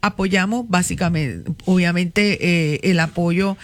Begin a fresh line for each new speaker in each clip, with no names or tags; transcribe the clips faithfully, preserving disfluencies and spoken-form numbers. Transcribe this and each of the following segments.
apoyamos básicamente, obviamente, eh, el apoyo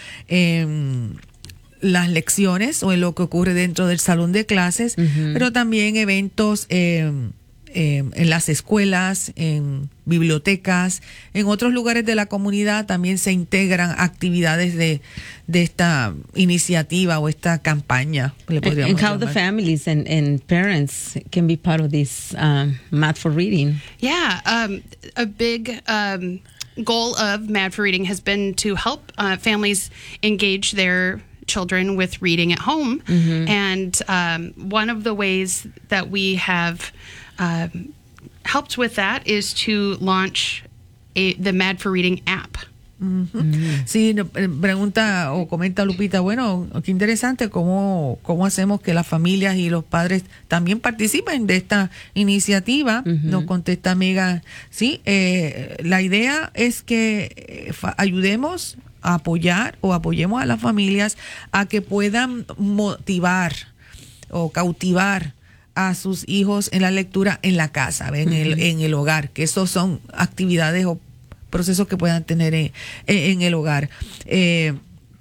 en las lecciones o en lo que ocurre dentro del salón de clases, uh-huh. pero también eventos eh, eh, en las escuelas, en bibliotecas, en otros lugares de la comunidad también se integran actividades de, de esta iniciativa o esta campaña. Le
and, and how llamar. The families and, and parents can be part of this um, Mad for Reading.
Yeah, um, a big um, goal of Mad for Reading has been to help uh, families engage their children with reading at home. Mm-hmm. And um, one of the ways that we have um, helped with that is to launch a, the Mad for Reading app.
Uh-huh. Mm-hmm. Sí, pregunta o comenta Lupita, bueno, qué interesante cómo, cómo hacemos que las familias y los padres también participen de esta iniciativa. Uh-huh. Nos contesta Mega, sí, eh, la idea es que eh, fa- ayudemos a apoyar o apoyemos a las familias a que puedan motivar o cautivar a sus hijos en la lectura en la casa, en uh-huh. el en el hogar, que esos son actividades o procesos que puedan tener en, en el hogar, eh,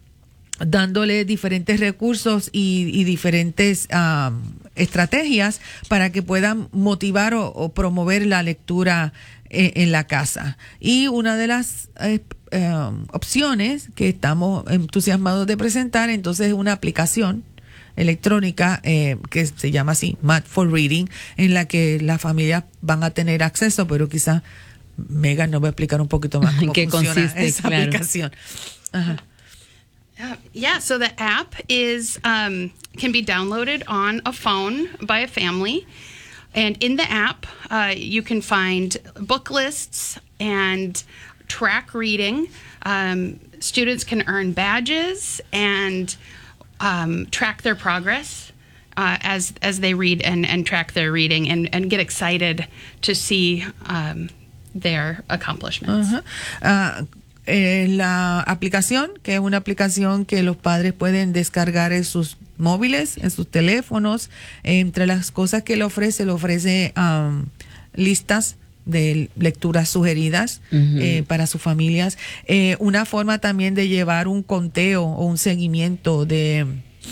dándole diferentes recursos y, y diferentes um, estrategias para que puedan motivar o, o promover la lectura en, en la casa. Y una de las eh, um, opciones que estamos entusiasmados de presentar entonces es una aplicación electrónica eh, que se llama así, Mad for Reading, en la que las familias van a tener acceso, pero quizás Megan nos va a explicar un poquito más cómo
¿Qué
funciona
consiste,
esa
claro.
aplicación. Ajá.
Uh, yeah, so the app is um, can be downloaded on a phone by a family. And in the app, uh, you can find book lists and track reading. Um, students can earn badges and um, track their progress uh, as as they read and, and track their reading and, and get excited to see um, their accomplishments.
Uh-huh. Uh, eh, la aplicación, que es una aplicación que los padres pueden descargar en sus móviles, en sus teléfonos. Entre las cosas que le ofrece, le ofrece um, listas de lecturas sugeridas uh-huh. eh, para sus familias. Eh, una forma también de llevar un conteo o un seguimiento de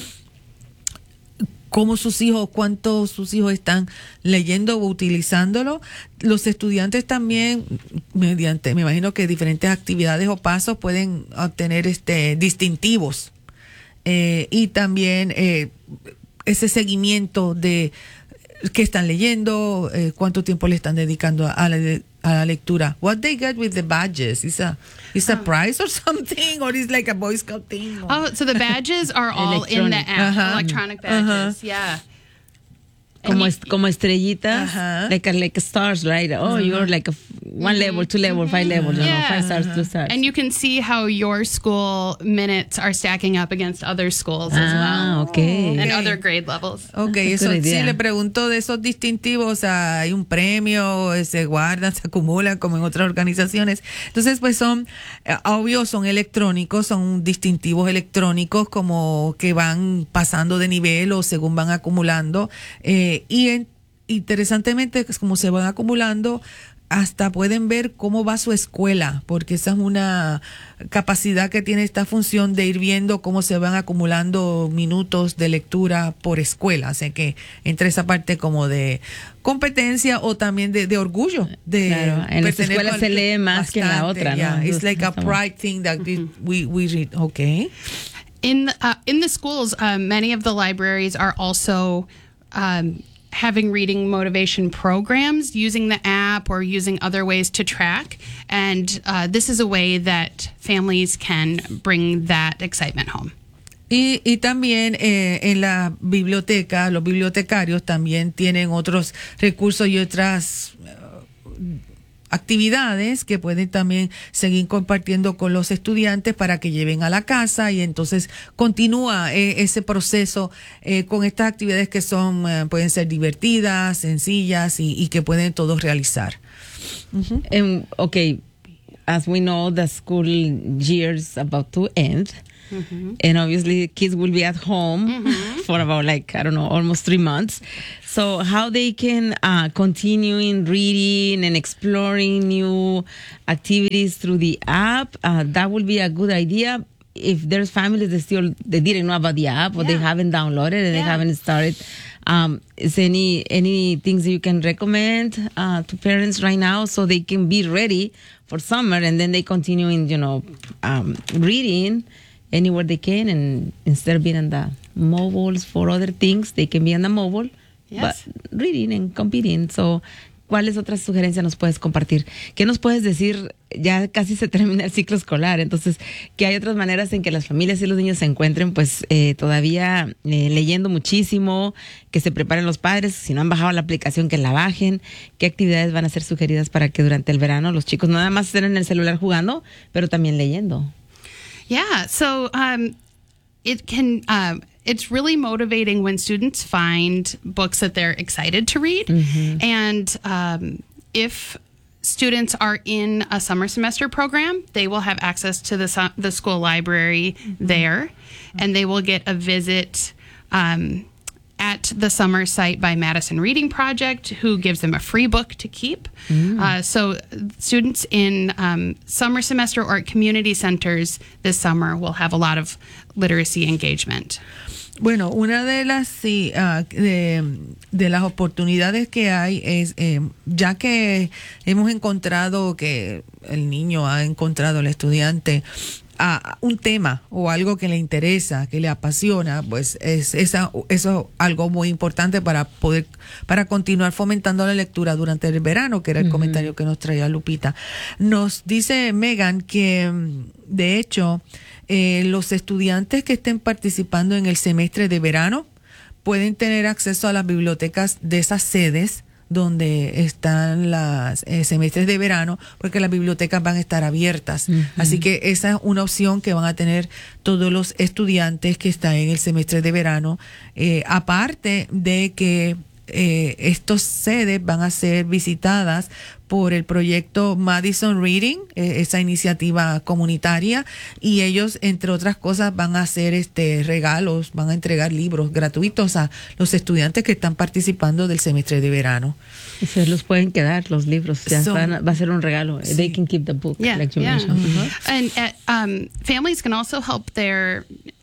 cómo sus hijos, cuántos sus hijos están leyendo o utilizándolo. Los estudiantes también, mediante, me imagino que diferentes actividades o pasos, pueden obtener este distintivos. Eh, y también eh, ese seguimiento de qué están leyendo, eh, cuánto tiempo le están dedicando a, a, la, a la lectura. What they get with the badges? Is a is a oh. prize or something, or is like a Boy Scout thing? Or?
Oh, so the badges are all in the app, uh-huh. electronic badges. Uh-huh. Yeah.
Como, est- como estrellitas, uh-huh. like a, like stars, right? Oh, uh-huh. you're like a f- one mm-hmm. level, two level, five levels,
yeah.
you know, five stars,
uh-huh.
two stars.
And you can see how your school minutes are stacking up against other schools as
ah,
well.
Okay.
And other grade levels.
Okay, eso sí le pregunto de esos distintivos, hay un premio, se guardan, se acumulan como en otras organizaciones. Entonces, pues son, obvio, son electrónicos, son distintivos electrónicos como que van pasando de nivel o según van acumulando. Eh, y en, interesantemente, como se van acumulando, hasta pueden ver cómo va su escuela, porque esa es una capacidad que tiene esta función de ir viendo cómo se van acumulando minutos de lectura por escuela. Así que entre esa parte como de competencia o también de, de orgullo. De
claro, en esta escuela se lee más bastante, que en la otra,
yeah,
¿no?
It's like a pride thing that mm-hmm. we, we read. Okay.
In the, uh, in the schools, uh, many of the libraries are also Um, having reading motivation programs, using the app or using other ways to track. And uh, this is a way that families can bring that excitement home.
Y, y también eh, en la biblioteca, los bibliotecarios también tienen otros recursos y otras uh, actividades que pueden también seguir compartiendo con los estudiantes para que lleven a la casa, y entonces continúa eh, ese proceso eh, con estas actividades que son eh, pueden ser divertidas, sencillas y, y que pueden todos realizar.
Uh-huh. Um, okay, as we know, the school year is about to end. Mm-hmm. And obviously kids will be at home mm-hmm. for about like, I don't know, almost three months. So how they can uh, continue in reading and exploring new activities through the app, uh, that would be a good idea. If there's families that still, they didn't know about the app or yeah. they haven't downloaded and yeah. they haven't started, um, is any, any things you can recommend uh, to parents right now so they can be ready for summer and then they continue in, you know, um, reading anywhere they can, and instead of being on the mobiles for other things, they can be on the mobile, yes. but reading and competing. So, ¿cuáles otras sugerencias nos puedes compartir? ¿Qué nos puedes decir? Ya casi se termina el ciclo escolar, entonces, que hay otras maneras en que las familias y los niños se encuentren, pues, eh, todavía eh, leyendo muchísimo, que se preparen los padres, si no han bajado la aplicación, que la bajen. ¿Qué actividades van a ser sugeridas para que durante el verano los chicos no nada más estén en el celular jugando, pero también leyendo?
Yeah, so um, it can... Um, It's really motivating when students find books that they're excited to read. Mm-hmm. And um, if students are in a summer semester program, they will have access to the, su- the school library mm-hmm. there. Mm-hmm. And they will get a visit um, at the summer site by Madison Reading Project, who gives them a free book to keep. Mm. Uh, so students in um, summer semester or at community centers this summer will have a lot of literacy engagement.
Bueno, una de las sí, uh, de, de las oportunidades que hay es, eh, ya que hemos encontrado que el niño ha encontrado, el estudiante, a un tema o algo que le interesa, que le apasiona, pues es esa, eso algo muy importante para poder, para continuar fomentando la lectura durante el verano, que era el uh-huh. comentario que nos traía Lupita. Nos dice Megan que, de hecho, eh, los estudiantes que estén participando en el semestre de verano pueden tener acceso a las bibliotecas de esas sedes donde están las eh, semestres de verano, porque las bibliotecas van a estar abiertas. Uh-huh. Así que esa es una opción que van a tener todos los estudiantes que están en el semestre de verano. Eh, aparte de que eh, estos sedes van a ser visitadas por el proyecto Madison Reading, eh, esa iniciativa comunitaria, y ellos, entre otras cosas, van a hacer este regalos, van a entregar libros gratuitos a los estudiantes que están participando del semestre de verano.
Se los pueden quedar los libros, ya so, van a, va a ser un regalo. Sí. They can keep the book,
yeah,
like you
yeah.
mentioned.
Mm-hmm. And uh, um, families can also help their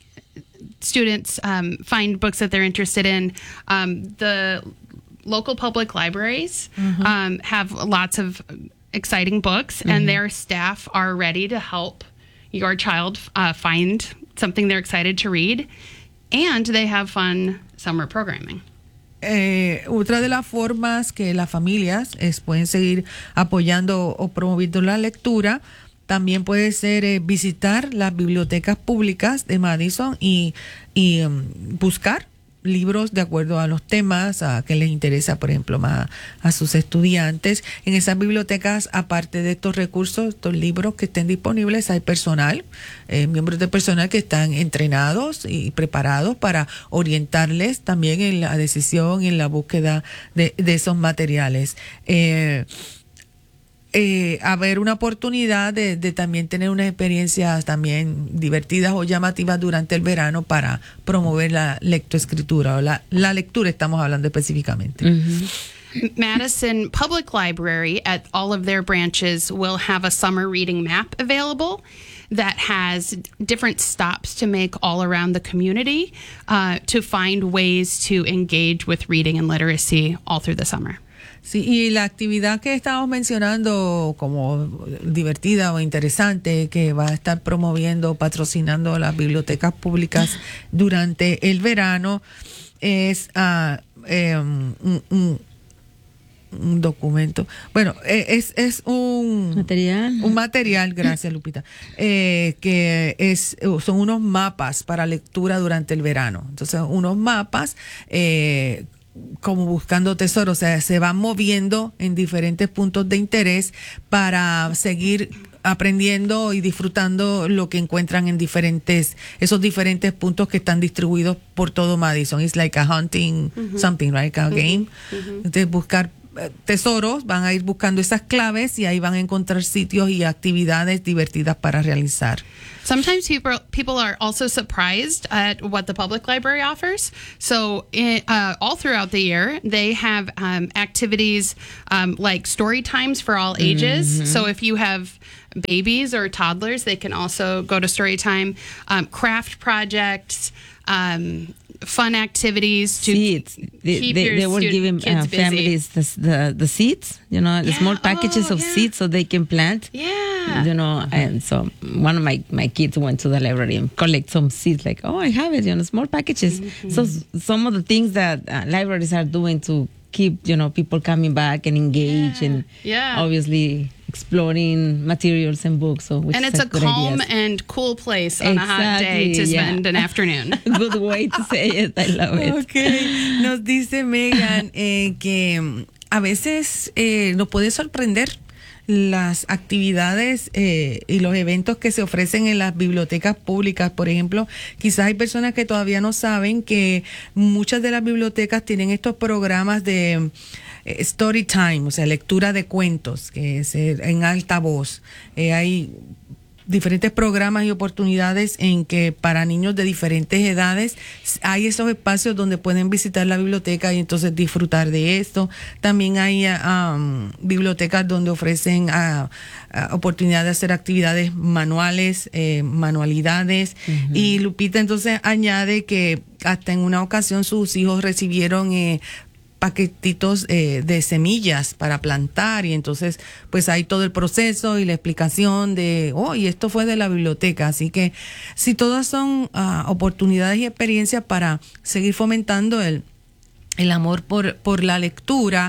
students um, find books that they're interested in. Um, the local public libraries mm-hmm. um, have lots of exciting books, mm-hmm. and their staff are ready to help your child uh, find something they're excited to read, and they have fun summer programming.
Eh, otra de las formas que las familias es, pueden seguir apoyando o promoviendo la lectura también puede ser eh, visitar las bibliotecas públicas de Madison y, y um, buscar libros de acuerdo a los temas a que les interesa, por ejemplo, más a sus estudiantes. En esas bibliotecas, aparte de estos recursos, estos libros que estén disponibles, hay personal, eh, miembros de personal que están entrenados y preparados para orientarles también en la decisión y en la búsqueda de, de esos materiales. Eh, Eh, haber una oportunidad de, de también tener unas experiencias también divertidas o llamativas durante el verano para promover la lectoescritura o la, la lectura, estamos hablando específicamente.
Mm-hmm. Madison Public Library at all of their branches will have a summer reading map available that has different stops to make all around the community uh, to find ways to engage with reading and literacy all through the summer.
Sí, y la actividad que estamos mencionando como divertida o interesante que va a estar promoviendo, patrocinando las bibliotecas públicas durante el verano es uh, eh, un, un, un documento. Bueno, es, es un
material.
Un material, gracias Lupita, eh, que es son unos mapas para lectura durante el verano. Entonces, unos mapas eh, como buscando tesoros, o sea, se van moviendo en diferentes puntos de interés para seguir aprendiendo y disfrutando lo que encuentran en diferentes, esos diferentes puntos que están distribuidos por todo Madison. It's like a hunting mm-hmm. something, right? A game. Mm-hmm. Entonces, buscar tesoros, van a ir buscando esas claves y ahí van a encontrar sitios y actividades divertidas para realizar.
Sometimes people people are also surprised at what the public library offers. So, in, uh, all throughout the year, they have um, activities um, like story times for all ages. Mm-hmm. So, if you have babies or toddlers, they can also go to story time. Um, craft projects. Um, fun activities to
seeds. They,
keep
they,
your
they were
student,
giving
kids
uh,
busy.
families the, the the seeds, you know, the
Yeah.
small packages
Oh,
of
yeah.
seeds so they can plant.
Yeah.
You know, and so one of my, my kids went to the library and collect some seeds, like, oh, I have it, you know, small packages. Mm-hmm. So s- some of the things that uh, libraries are doing to keep, you know, people coming back and engage
Yeah.
and
Yeah.
obviously exploring materials and books. So which
And
is
it's a
good
calm
ideas.
and cool place on a hot day
Exactly,
to
yeah.
spend an afternoon.
Good way to say it. I love it.
Ok, nos dice Megan eh, que mm, a veces eh, nos puede sorprender las actividades eh, y los eventos que se ofrecen en las bibliotecas públicas. Por ejemplo, quizás hay personas que todavía no saben que muchas de las bibliotecas tienen estos programas de eh, story time, o sea, lectura de cuentos, que es eh, en alta voz. Eh, hay diferentes programas y oportunidades en que para niños de diferentes edades hay esos espacios donde pueden visitar la biblioteca y entonces disfrutar de esto. También hay um, bibliotecas donde ofrecen uh, uh, oportunidad de hacer actividades manuales, eh, manualidades. Uh-huh. Y Lupita entonces añade que hasta en una ocasión sus hijos recibieron eh, paquetitos eh, de semillas para plantar y entonces pues hay todo el proceso y la explicación de, oh, y esto fue de la biblioteca. Así que sí, todas son uh, oportunidades y experiencias para seguir fomentando el, el amor por, por la lectura.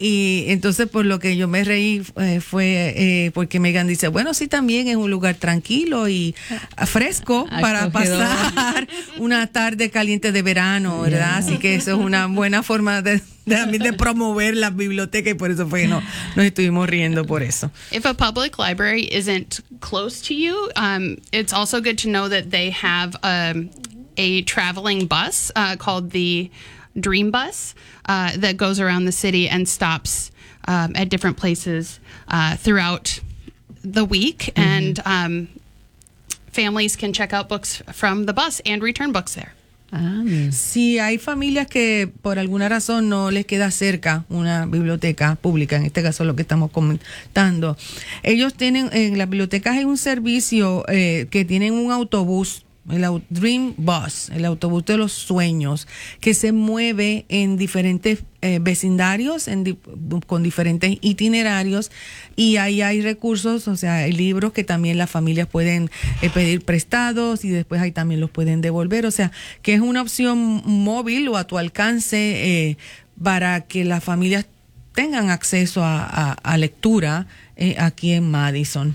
Y entonces por lo que yo me reí eh, fue eh, porque Megan dice, bueno, sí, también es un lugar tranquilo y fresco para pasar una tarde caliente de verano, ¿verdad? Yeah. Así que eso es una buena forma de, de, de promover las bibliotecas y por eso fue que no, nos estuvimos riendo por eso.
If a public library isn't close to you, um, it's also good to know that they have um, a traveling bus uh, called the Dream Bus uh, that goes around the city and stops um, at different places uh, throughout the week. Mm-hmm. And um, families can check out books from the bus and return books there.
Ah, si hay familias que por alguna razón no les queda cerca una biblioteca pública, en este caso lo que estamos comentando, ellos tienen, en las bibliotecas hay un servicio eh, que tienen un autobús, el Dream Bus, el autobús de los sueños, que se mueve en diferentes eh, vecindarios, en di- con diferentes itinerarios, y ahí hay recursos, o sea, hay libros que también las familias pueden eh, pedir prestados y después ahí también los pueden devolver, o sea, que es una opción móvil o a tu alcance eh, para que las familias tengan acceso a, a, a lectura eh, aquí en Madison.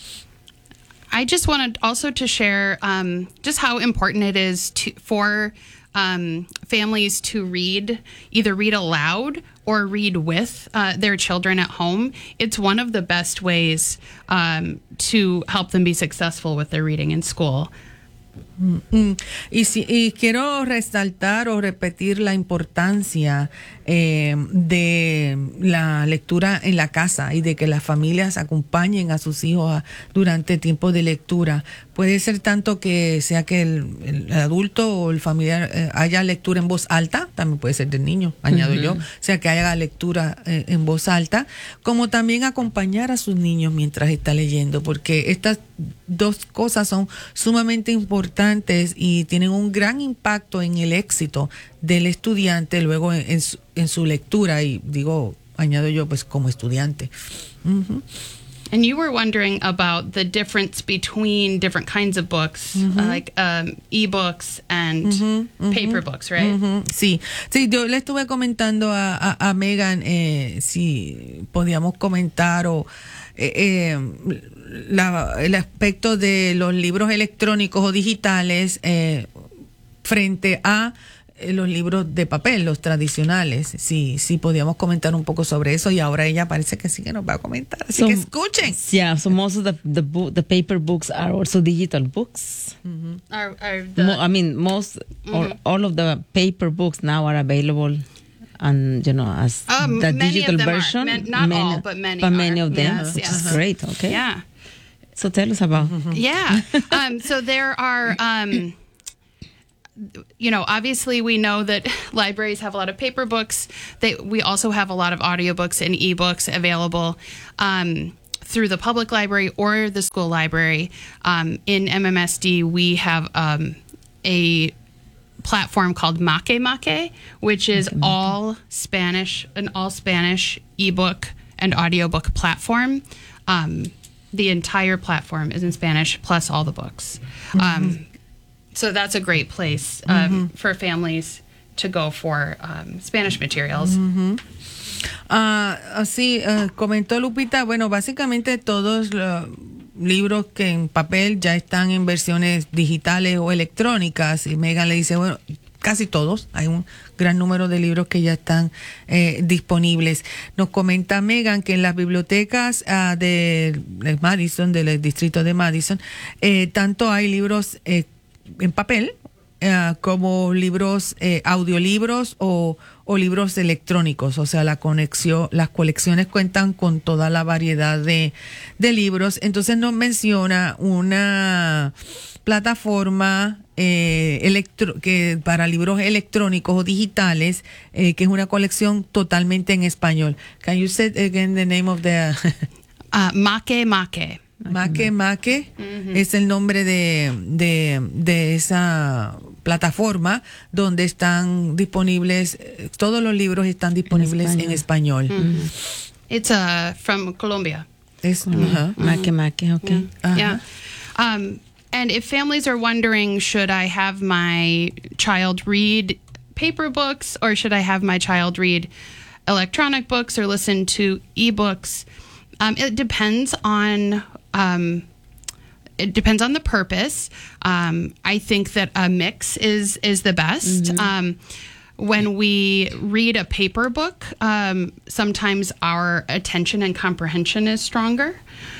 I just wanted also to share um, just how important it is to, for um, families to read, either read aloud or read with uh, their children at home. It's one of the best ways um, to help them be successful with their reading in school.
Mm-hmm. Y, si, y quiero resaltar o repetir la importancia eh, de la lectura en la casa y de que las familias acompañen a sus hijos a, durante tiempos de lectura. Puede ser tanto que sea que el, el adulto o el familiar eh, haya lectura en voz alta, también puede ser del niño, añado uh-huh. yo, o sea que haya lectura eh, en voz alta, como también acompañar a sus niños mientras está leyendo, porque estas dos cosas son sumamente importantes y tienen un gran impacto en el éxito del estudiante luego en, en, su, en su lectura, y digo, añado yo, pues como estudiante. Uh-huh.
And you were wondering about the difference between different kinds of books, mm-hmm. uh, like um, e-books and mm-hmm, mm-hmm, paper books, right?
Mm-hmm. Sí, sí, yo le estuve comentando a, a, a Megan eh, si podíamos comentar o eh, eh, la, el aspecto de los libros electrónicos o digitales eh, frente a los libros de papel, los tradicionales. Sí, sí podíamos comentar un poco sobre eso y ahora ella parece que sí que nos va a comentar, así so, que escuchen.
Yeah, so most of the the, book, the paper books are also digital books.
Mm-hmm. Are, are the,
Mo, I mean, most mm-hmm. or all of the paper books now are available and you know, as
Um,
the
many
digital
of them
version?
are. Man, not
Many-
all, but many
But many
are.
of them,
Yes,
which
yes.
is great. Okay.
Yeah.
So tell us about.
Yeah. Um, so there are, um, you know, obviously we know that libraries have a lot of paper books. They, we also have a lot of audiobooks and ebooks available um, through the public library or the school library. Um, in M M S D, we have um, a platform called Make Make, which is all Spanish, an all Spanish ebook and audiobook platform. Um, the entire platform is in Spanish, plus all the books. Um, so that's a great place um, for families to go for um, Spanish materials.
Ah, así eh, comentó Lupita, bueno, básicamente todos los libros que en papel ya están en versiones digitales o electrónicas, y Megan le dice, bueno, casi todos, hay un gran número de libros que ya están eh, disponibles. Nos comenta Megan que en las bibliotecas uh, de, de Madison, del distrito de Madison, eh, tanto hay libros eh, en papel uh, como libros, eh, audiolibros o, o libros electrónicos, o sea, la conexión, las colecciones cuentan con toda la variedad de, de libros. Entonces nos menciona una plataforma eh, electro, que para libros electrónicos o digitales, eh, que es una colección totalmente en español. Can you say again the name of the
Uh, Make Make.
Make Make? Es el nombre de, de, de esa plataforma donde están disponibles, eh, todos los libros están disponibles en español.
It's uh, from Colombia.
Es, ajá.
Make, make, okay.
Ajá.
Yeah. Um, and if families are wondering, should I have my child read paper books or should I have my child read electronic books or listen to ebooks? Um, it depends on um, it depends on the purpose. Um, I think that a mix is is the best. Um, when we read a paper book, um, sometimes our attention and comprehension is stronger.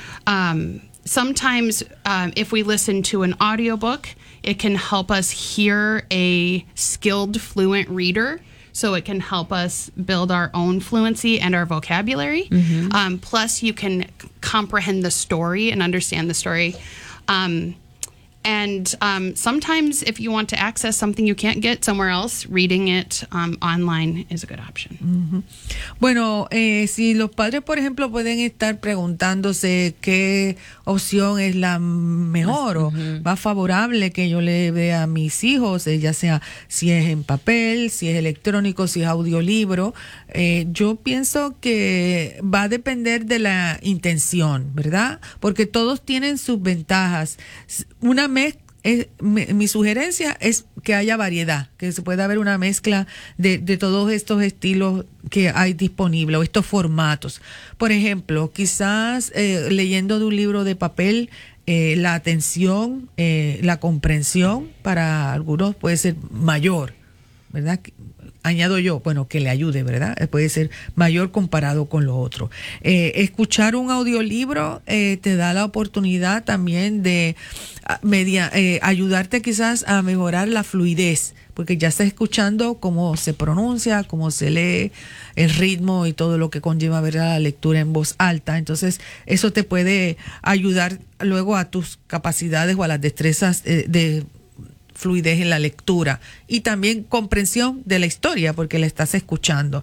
Um, sometimes um, if we listen to an audiobook, it can help us hear a skilled, fluent reader. So it can help us build our own fluency and our vocabulary. Um, plus, you can c- comprehend the story and understand the story. Um, and um, sometimes, if you want to access something you can't get somewhere else, reading it um, online is a good option.
Bueno, eh, si los padres, por ejemplo, pueden estar preguntándose qué opción es la mejor o más favorable que yo le dé a mis hijos, eh, ya sea si es en papel, si es electrónico, si es audiolibro, eh, yo pienso que va a depender de la intención, ¿verdad? Porque todos tienen sus ventajas. Una mez- es, mi, mi sugerencia es que haya variedad, que se pueda haber una mezcla de, de todos estos estilos que hay disponibles o estos formatos. Por ejemplo, quizás eh, leyendo de un libro de papel, eh, la atención, eh, la comprensión para algunos puede ser mayor, ¿verdad? Añado yo, bueno, que le ayude, ¿verdad? Puede ser mayor comparado con lo otro. Eh, escuchar un audiolibro eh, te da la oportunidad también de media, eh, ayudarte quizás a mejorar la fluidez, porque ya estás escuchando cómo se pronuncia, cómo se lee, el ritmo y todo lo que conlleva ver la lectura en voz alta. Entonces, eso te puede ayudar luego a tus capacidades o a las destrezas eh, de fluidez en la lectura y también comprensión de la historia porque la estás escuchando.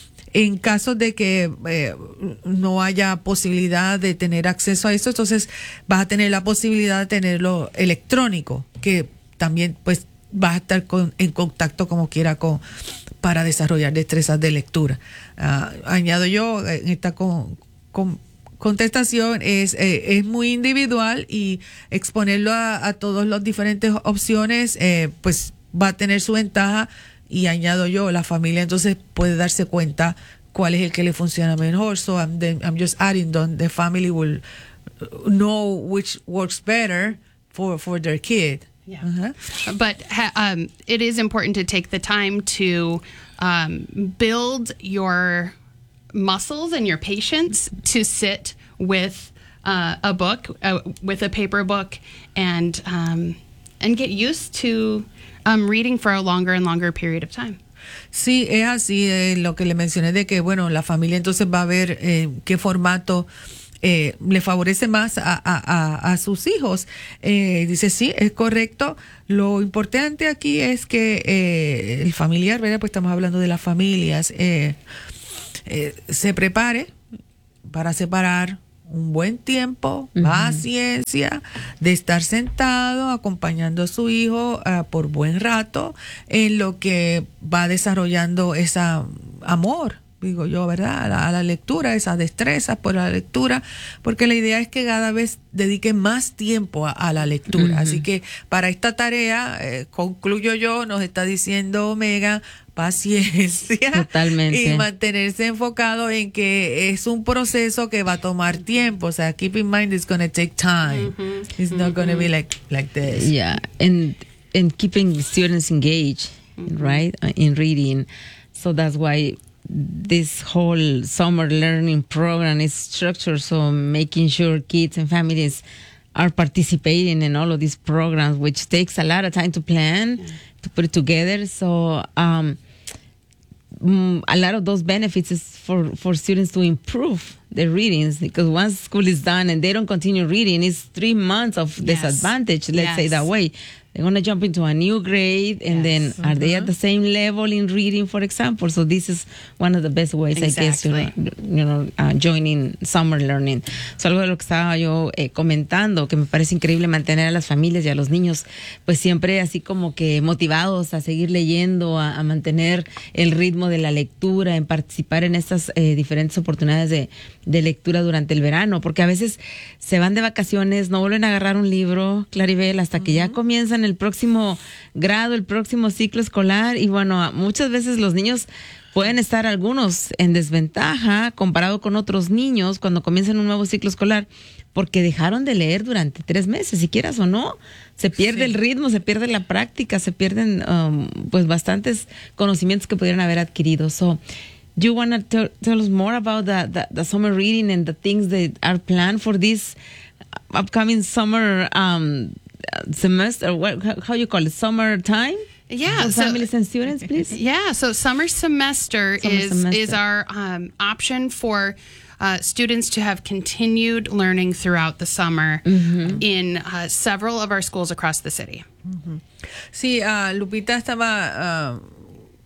En caso de que eh, no haya posibilidad de tener acceso a eso, entonces vas a tener la posibilidad de tenerlo electrónico, que también pues vas a estar con, en contacto como quiera con para desarrollar destrezas de lectura. Uh, añado yo en esta con, con contestación es eh, es muy individual y exponerlo a, a todas las diferentes opciones eh, pues va a tener su ventaja y añado yo la familia entonces puede darse cuenta cuál es el que le funciona mejor. So I'm, then, I'm just adding that the family will know which works better for for their kid.
Yeah.
Uh-huh.
But ha- um, it is important to take the time to um, build your muscles and your patience to sit with uh, a book, uh, with a paper book, and um, and get used to um, reading for a longer and longer period of time.
Sí, es así, eh, lo que le mencioné de que, bueno, la familia entonces va a ver eh, qué formato eh, le favorece más a, a, a, a sus hijos. Eh, dice, sí, es correcto. Lo importante aquí es que eh, el familiar, ¿verdad? Pues estamos hablando de las familias, eh, eh, se prepare para separar un buen tiempo, uh-huh. paciencia, de estar sentado acompañando a su hijo uh, por buen rato en lo que va desarrollando ese amor, digo yo, ¿verdad? A la, a la lectura, esas destrezas por la lectura, porque la idea es que cada vez dedique más tiempo a, a la lectura. Uh-huh. Así que para esta tarea, eh, concluyo yo, nos está diciendo Omega, paciencia. Totalmente. Y mantenerse enfocado en que es un proceso que va a tomar tiempo. O sea, keep in mind it's going to take time. Mm-hmm. It's not mm-hmm. going to be like, like this.
Yeah, and, and keeping students engaged, mm-hmm. right, in reading. So that's why this whole summer learning program is structured, so making sure kids and families are participating in all of these programs, which takes a lot of time to plan, yeah. to put it together. So um, mm, a lot of those benefits is for, for students to improve their readings, because once school is done and they don't continue reading, it's three months of yes. disadvantage, let's yes. say that way. They're going to jump into a new grade, and yes. then mm-hmm. are they at the same level in reading, for example? So this is one of the best ways, exactly. I guess, you know, you know uh, joining summer learning. So algo de lo que estaba yo eh, comentando, que me parece increíble mantener a las familias y a los niños, pues siempre así como que motivados a seguir leyendo, a, a mantener el ritmo de la lectura, en participar en estas eh, diferentes oportunidades de, de lectura durante el verano, porque a veces se van de vacaciones, no vuelven a agarrar un libro, Claribel, hasta que uh-huh. ya comienzan el próximo grado, el próximo ciclo escolar, y bueno, muchas veces los niños pueden estar algunos en desventaja comparado con otros niños cuando comienzan un nuevo ciclo escolar, porque dejaron de leer durante tres meses, si quieras o no, se pierde sí. el ritmo, se pierde la práctica, se pierden um, pues bastantes conocimientos que pudieran haber adquirido. So, do you want to tell, tell us more about the, the, the summer reading and the things that are planned for this upcoming summer um semester, what, how you call it, summer time?
Yeah,
for
so,
families and students, please.
Yeah, so summer semester summer is semester. is our um, option for uh, students to have continued learning throughout the summer mm-hmm. in uh, several of our schools across the city.
Mm-hmm. Sí, uh, Lupita estaba uh,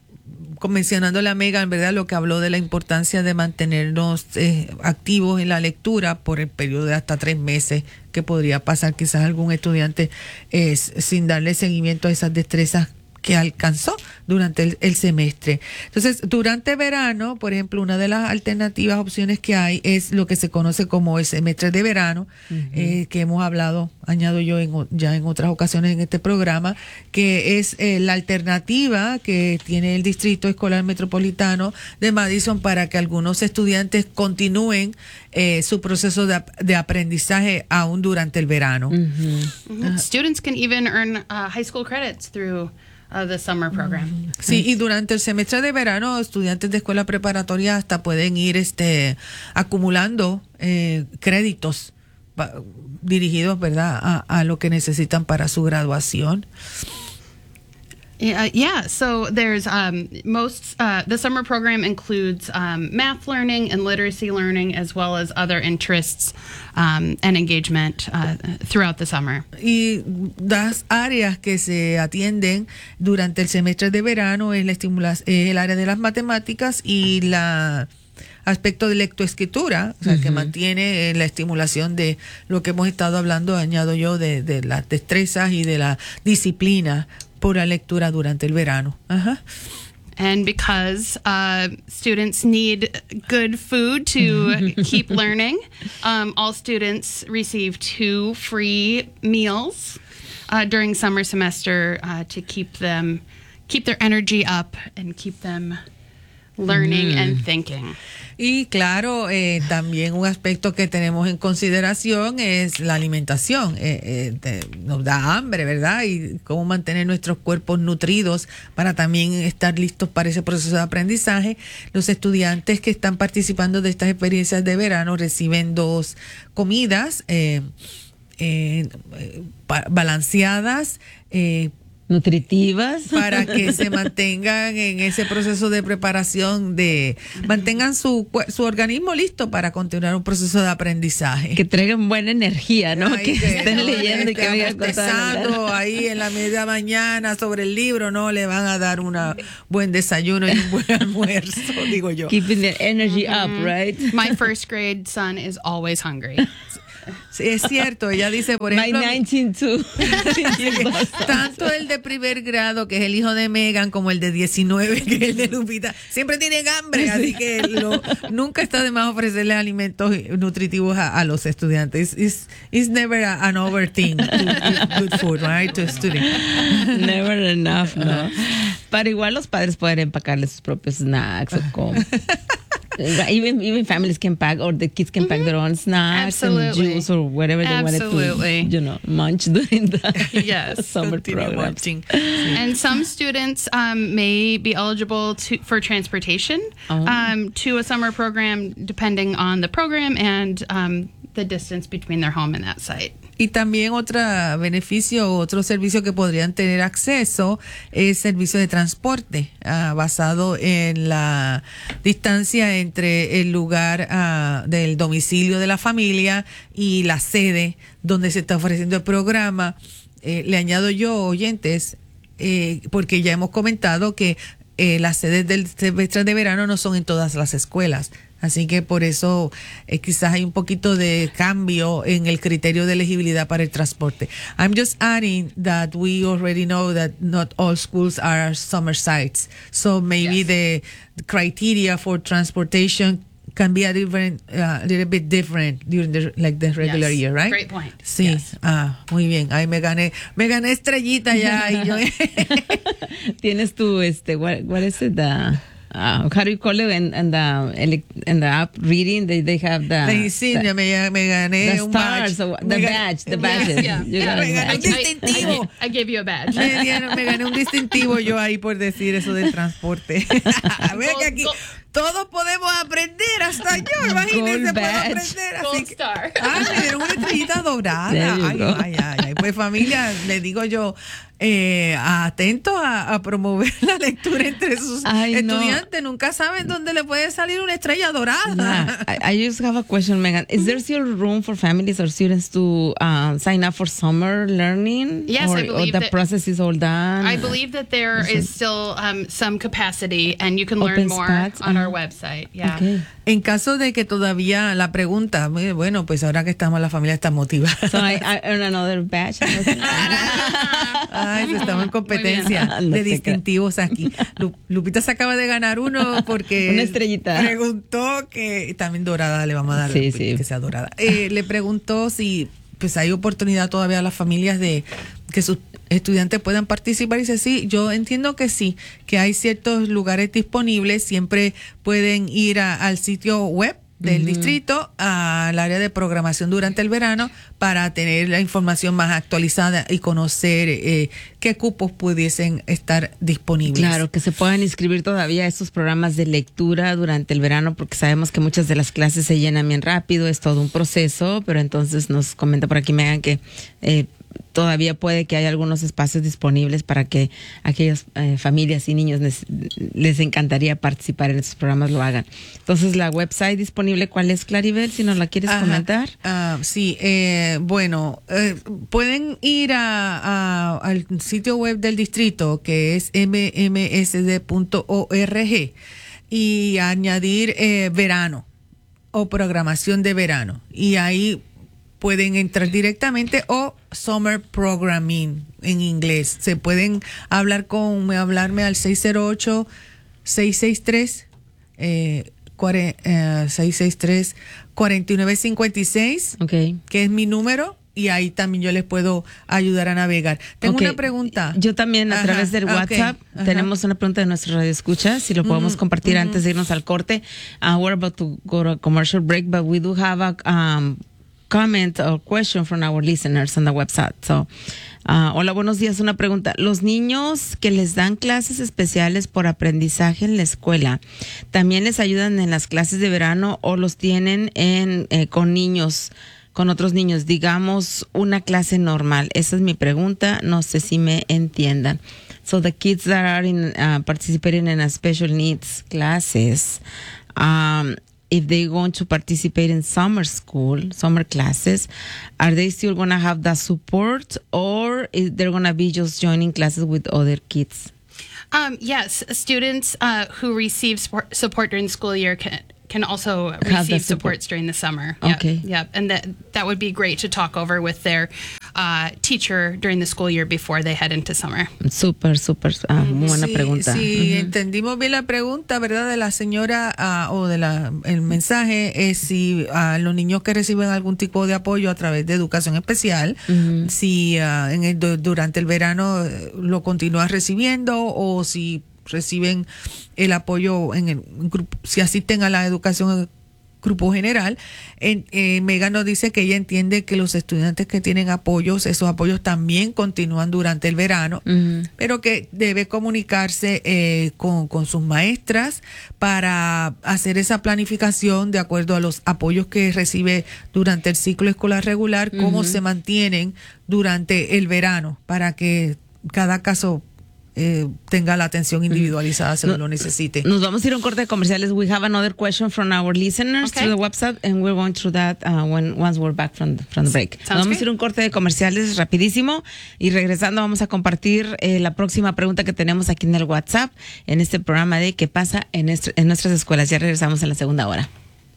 mencionando la Mega, en verdad, lo que habló de la importancia de mantenernos eh, activos en la lectura por el periodo de hasta tres meses que podría pasar quizás algún estudiante eh, sin darle seguimiento a esas destrezas que alcanzó durante el, el semestre. Entonces, durante verano, por ejemplo, una de las alternativas, opciones que hay es lo que se conoce como el semestre de verano, uh-huh. eh, que hemos hablado, añado yo en, ya en otras ocasiones en este programa, que es eh, la alternativa que tiene el Distrito Escolar Metropolitano de Madison para que algunos estudiantes continúen eh, su proceso de, de aprendizaje aún durante el verano.
Uh-huh. Uh-huh. Students can even earn uh, high school credits through Uh, the summer program.
Sí, y durante el semestre de verano, estudiantes de escuela preparatoria hasta pueden ir este acumulando eh, créditos pa, dirigidos, ¿verdad?, a, a lo que necesitan para su graduación.
Uh, yeah, so there's um, most, uh, the summer program includes um, math learning and literacy learning, as well as other interests um, and engagement uh, throughout the summer.
Y las áreas que se atienden durante el semestre de verano es la estimulación, es el área de las matemáticas y la aspecto de lectoescritura, o sea, uh-huh. que mantiene eh, la estimulación de lo que hemos estado hablando, añado yo, de, de las destrezas y de la disciplina por la lectura durante el verano. Ajá.
And because uh, students need good food to keep learning, um, all students receive two free meals uh, during summer semester uh, to keep them, keep their energy up and keep them learning mm. and thinking.
Y claro, eh, también un aspecto que tenemos en consideración es la alimentación. Eh, eh, te, nos da hambre, ¿verdad? Y cómo mantener nuestros cuerpos nutridos para también estar listos para ese proceso de aprendizaje. Los estudiantes que están participando de estas experiencias de verano reciben dos comidas eh, eh, balanceadas, eh,
nutritivas
para que se mantengan en ese proceso de preparación, de mantengan su su organismo listo para continuar un proceso de aprendizaje.
Que traigan buena energía, ¿no?
Ay,
que,
que
estén
no
leyendo y que
esté
vayan
bostezando ahí en la media mañana sobre el libro, no le van a dar un buen desayuno y un buen almuerzo, digo yo.
Keeping their energy up, right?
My first grade son is always hungry.
Sí, es cierto, ella dice, por ejemplo,
My nineteen too.
tanto el de primer grado, que es el hijo de Megan, como el de diecinueve, que es el de Lupita, siempre tienen hambre, así que lo, nunca está de más ofrecerle alimentos nutritivos a, a los estudiantes. It's, it's never a, an over thing to eat good food, right, to a student.
Never enough, ¿no? Pero igual los padres pueden empacarle sus propios snacks o como. Even even families can pack, or the kids can pack their own snacks
Absolutely.
and juice or whatever they
Absolutely.
wanted to, you know, munch during the
Yes.
summer
Continue
programs.
watching.
And some students um, may be eligible to, for transportation
Oh.
um, to a summer program, depending on the program and um, the distance between their home and that site.
Y también otro beneficio, otro servicio que podrían tener acceso es servicio de transporte uh, basado en la distancia entre el lugar uh, del domicilio de la familia y la sede donde se está ofreciendo el programa. Eh, le añado yo, oyentes, eh, porque ya hemos comentado que eh, las sedes del semestre de verano no son en todas las escuelas. Así que por eso eh, quizás hay un poquito de cambio en el criterio de elegibilidad para el transporte. I'm just adding that we already know that not all schools are summer sites. So maybe
Yes.
the, the criteria for transportation can be a different, uh, little bit different during the, like the regular
Yes.
year, right?
Great point.
Sí,
Yes.
ah, muy bien. Ahí me gané, me gané estrellita ya. Y yo,
Tienes tu, este, what, what is it, the, uh, how do you call it, and, and the, elec- and the app reading, they, they have the,
la insignia, me, me gané
the
un
stars,
badge.
or the
Me ga-
badge, the badges.
Yeah.
You
Yeah.
got a
Me gané
badge.
un distintivo.
I, I gave you a badge.
Me, dieron- me gané un distintivo yo ahí por decir eso del transporte. Vea que aquí
Gold-
todos podemos aprender, hasta yo, imagínense,
Gold
puedo
badge.
aprender. Así
Gold
que,
star.
ah, me dieron una estrellita dorada.
There you
Ay,
go.
ay, ay, ay. Pues familia, le digo yo, eh, atento a, a promover la lectura entre sus
Ay, no.
estudiantes. Nunca saben dónde le puede salir una estrella dorada.
Yeah, I, I just have a question, Megan. Is there still room for families or students to uh, sign up for summer learning?
Yes,
or,
I believe
or the
that-
process is all done?
I believe that there is still um, some capacity, and you can
Open
learn more
spots,
on our
uh-huh.
website. Yeah.
Okay.
En caso de que todavía la pregunta, muy bueno, pues ahora que estamos, la familia está motivada.
So I, I earn another batch.
Ay, pues estamos en competencia
Muy bien. No
de
te
distintivos aquí. Lu- Lupita se acaba de ganar uno porque
Una estrellita.
preguntó que también dorada le vamos a dar,
Sí,
pues,
sí.
que sea dorada. Eh, le preguntó si pues hay oportunidad todavía a las familias de que sus estudiantes puedan participar. Y dice, sí, yo entiendo que sí, que hay ciertos lugares disponibles, siempre pueden ir a- al sitio web del distrito, al área de programación durante el verano, para tener la información más actualizada y conocer eh, qué cupos pudiesen estar disponibles.
Claro, que se puedan inscribir todavía a estos programas de lectura durante el verano, porque sabemos que muchas de las clases se llenan bien rápido, es todo un proceso, pero entonces nos comenta por aquí Megan que eh, todavía puede que haya algunos espacios disponibles para que aquellas eh, familias y niños les, les encantaría participar en estos programas lo hagan. Entonces, la website disponible, ¿cuál es, Claribel? Si nos la quieres
Ajá.
comentar.
Ah, sí, eh, bueno, eh, pueden ir a, a- al sitio web del distrito, que es m m s d punto org, y añadir eh, verano o programación de verano. Y ahí pueden entrar directamente, o Summer Programming en inglés. Se pueden hablar con, hablarme al seis cero ocho, seis seis tres, eh, cuare- eh, seis seis tres, cuatro nueve cinco seis,
Ok.
que es mi número, y ahí también yo les puedo ayudar a navegar. Tengo
Ok.
una pregunta.
Yo también, a
Ajá,
través del
ok,
WhatsApp,
ajá.
tenemos una pregunta de nuestra radio escucha, si lo podemos compartir antes de irnos al corte. Uh, we're about to go to a commercial break, but we do have a um, comment or question from our listeners on the website. So, uh, hola, buenos días. Una pregunta. Los niños que les dan clases especiales por aprendizaje en la escuela, ¿también les ayudan en las clases de verano o los tienen en eh, con niños con otros niños, digamos una clase normal? Esa es mi pregunta, no sé si me entiendan. So the kids that are in uh, participating in a special needs classes, um, if they're going to participate in summer school, summer classes, are they still going to have that support, or is they're going to be just joining classes with other kids?
Um, yes, students uh, who receive support, support during the school year can can also
Have
receive
the support.
supports during the summer.
Okay.
Yep, yep. And that that would be great to talk over with their uh, teacher during the school year before they head into summer.
Súper, súper, uh, muy buena
Sí,
pregunta.
Si
Ujú.
entendimos bien la pregunta, ¿verdad? De la señora uh, o de la el mensaje es si uh, los niños que reciben algún tipo de apoyo a través de educación especial,
Ujú.
si uh, en el, durante el verano eh, lo continúan recibiendo o si reciben el apoyo en el grupo, si asisten a la educación en grupo general. En, eh, Megan nos dice que ella entiende que los estudiantes que tienen apoyos, esos apoyos también continúan durante el verano,
Ujú.
pero que debe comunicarse eh, con, con sus maestras para hacer esa planificación de acuerdo a los apoyos que recibe durante el ciclo escolar regular, cómo
Ujú.
se mantienen durante el verano, para que cada caso eh, tenga la atención individualizada según
No-
lo necesite.
Nos vamos a ir a un corte de comerciales. We have another question from our listeners
Okay.
through the website, and we're going through that uh, when once we're back from the, from the break. Nos
Sounds
vamos a ir a un corte de comerciales rapidísimo y regresando vamos a compartir eh, la próxima pregunta que tenemos aquí en el WhatsApp en este programa de ¿Qué pasa en, nuestro- en nuestras escuelas? Ya regresamos en la segunda hora.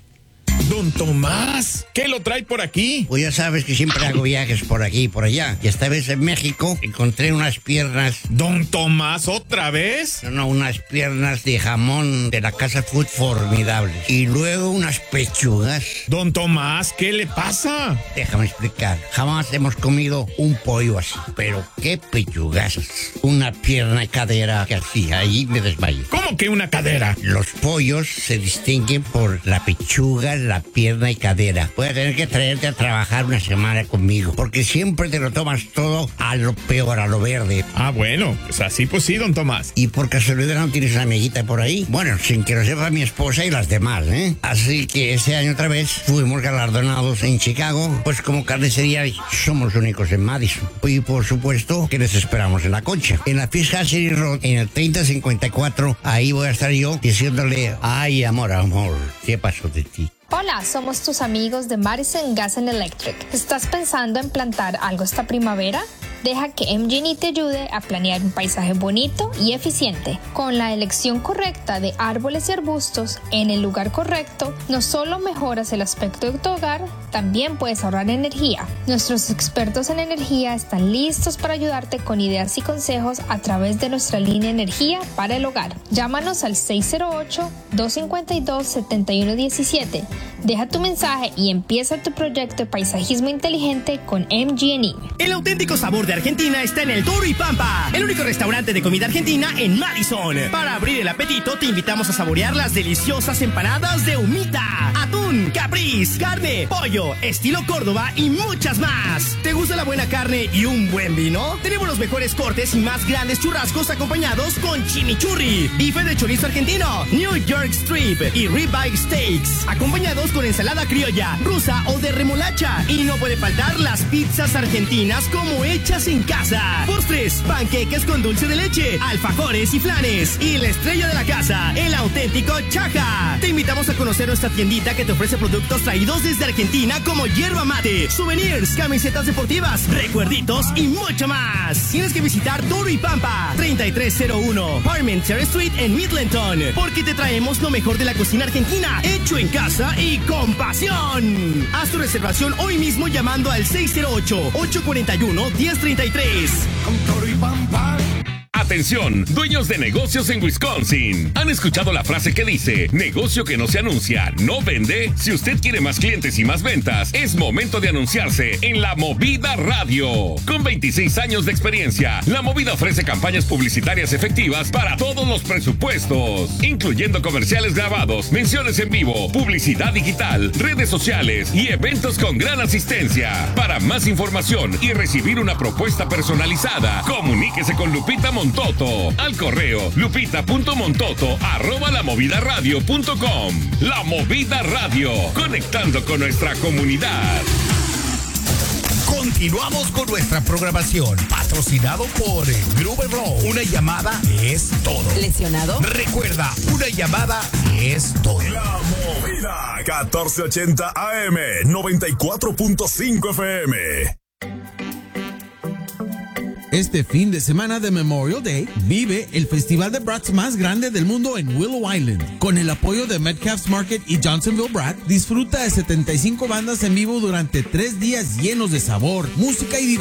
Don Tomás, ¿qué lo trae por aquí?
Pues ya sabes que siempre hago viajes por aquí y por allá. Y esta vez en México encontré unas piernas,
Don Tomás, ¿otra vez?
no, no, unas piernas de jamón de la Casa Food formidables. Y luego unas pechugas.
Don Tomás, ¿qué le pasa?
Déjame explicar. Jamás hemos comido un pollo así. Pero qué pechugazos. Una pierna y cadera que así, ahí me desmayo.
¿Cómo que una cadera?
Los pollos se distinguen por la pechuga, la pierna y cadera. Voy a tener que traerte a trabajar una semana conmigo, porque siempre te lo tomas todo a lo peor, a lo verde.
Ah, bueno, pues así pues sí, don Tomás.
Y por casualidad no tienes una amiguita por ahí. Bueno, sin que lo sepa mi esposa y las demás, ¿eh? Así que ese año otra vez fuimos galardonados en Chicago, pues como carnicería somos los únicos en Madison. Y por supuesto que les esperamos en la Concha. En la Fiscal City Road, en el treinta cincuenta y cuatro, ahí voy a estar yo diciéndole, ay, amor, amor, ¿qué pasó de ti?
Hola, somos tus amigos de Madison Gas and Electric. ¿Estás pensando en plantar algo esta primavera? Deja que M G N E te ayude a planear un paisaje bonito y eficiente. Con la elección correcta de árboles y arbustos en el lugar correcto, no solo mejoras el aspecto de tu hogar, también puedes ahorrar energía. Nuestros expertos en energía están listos para ayudarte con ideas y consejos a través de nuestra línea Energía para el Hogar. Llámanos al seis cero ocho, dos cinco dos, siete uno uno siete. Deja tu mensaje y empieza tu proyecto de paisajismo inteligente con M G N E.
El auténtico sabor de Argentina está en el Toro y Pampa, el único restaurante de comida argentina en Madison. Para abrir el apetito, te invitamos a saborear las deliciosas empanadas de humita, atún, capriz, carne, pollo, estilo Córdoba y muchas más. ¿Te gusta la buena carne y un buen vino? Tenemos los mejores cortes y más grandes churrascos acompañados con chimichurri, bife de chorizo argentino, New York Strip y ribeye steaks, acompañados con ensalada criolla, rusa o de remolacha. Y no puede faltar las pizzas argentinas como hechas en casa, postres, panqueques con dulce de leche, alfajores y flanes. Y la estrella de la casa, el auténtico Chaja. Te invitamos a conocer nuestra tiendita que te ofrece productos traídos desde Argentina como yerba mate, souvenirs, camisetas deportivas, recuerditos y mucho más. Tienes que visitar Toro y Pampa, treinta y tres cero uno Parmentier Street en Midlanton, porque te traemos lo mejor de la cocina argentina, hecho en casa y con pasión. Haz tu reservación hoy mismo llamando al seis cero ocho, ocho cuatro uno, uno cero tres tres.
Con Toro y Pampa. Atención, dueños de negocios en Wisconsin. ¿Han escuchado la frase que dice, negocio que no se anuncia, no vende? Si usted quiere más clientes y más ventas, es momento de anunciarse en La Movida Radio. Con veintiséis años de experiencia, La Movida ofrece campañas publicitarias efectivas para todos los presupuestos, incluyendo comerciales grabados, menciones en vivo, publicidad digital, redes sociales y eventos con gran asistencia. Para más información y recibir una propuesta personalizada, comuníquese con Lupita Montoto al correo lupita.montoto arroba lamovidaradio punto com. La Movida Radio, conectando con nuestra comunidad.
Continuamos con nuestra programación, patrocinado por Gruber Law. Una llamada es todo.
¿Lesionado?
Recuerda, una llamada es todo.
La Movida, catorce ochenta A M, noventa y cuatro punto cinco F M.
Este fin de semana de Memorial Day, vive el festival de brats más grande del mundo en Willow Island. Con el apoyo de Metcalf's Market y Johnsonville Brat, disfruta de setenta y cinco bandas en vivo durante tres días llenos de sabor, música y diversión.